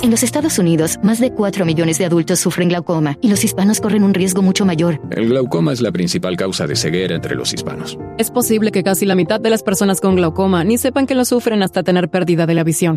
En los Estados Unidos, más de 4 millones de adultos sufren glaucoma y los hispanos corren un riesgo mucho mayor. El glaucoma es la principal causa de ceguera entre los hispanos. Es posible que casi la mitad de las personas con glaucoma ni sepan que lo sufren hasta tener pérdida de la visión.